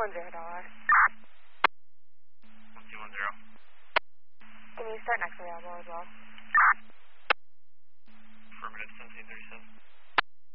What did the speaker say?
$1210. 1210. Can you start next available as well?